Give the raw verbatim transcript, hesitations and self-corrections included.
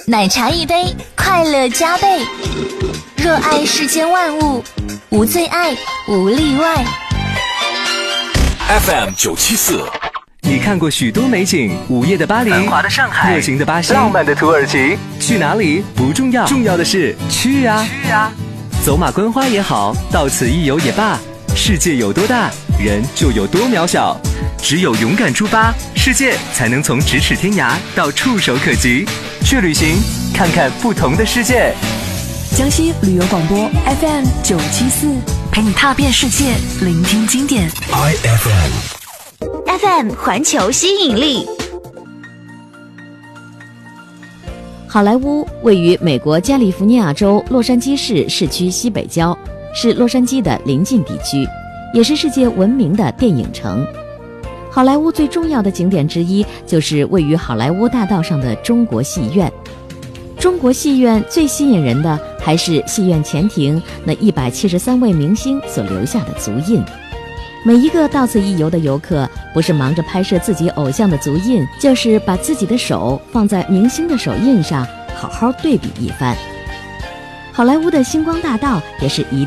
奶茶一杯，快乐加倍。热爱世间万物，无最爱，无例外。 F M 九七四， 你看过许多美景，午夜的巴黎， 繁华的上海， 热情的巴西， 浪漫的土耳其。 去哪里不重要，重要的是去啊！ 去啊！ 走马观花也好，到此一游也罢，世界有多大，人就有多渺小。只有勇敢出发，世界才能从咫尺天涯到触手可及。去旅行，看看不同的世界。 江西旅游广播 F M 九七四， 陪你踏遍世界，聆听经典。 I F M F M 环球吸引力。 好莱坞位于美国加利福尼亚州洛杉矶市市区西北郊，是洛杉矶的邻近地区，也是世界闻名的电影城。好莱坞最重要的景点之一就是位于好莱坞大道上的中国戏院。中国戏院最吸引人的还是戏院前庭那一百七十三位明星所留下的足印。每一个到此一游的游客，不是忙着拍摄自己偶像的足印，就是把自己的手放在明星的手印上，好好对比一番。好莱坞的星光大道也是一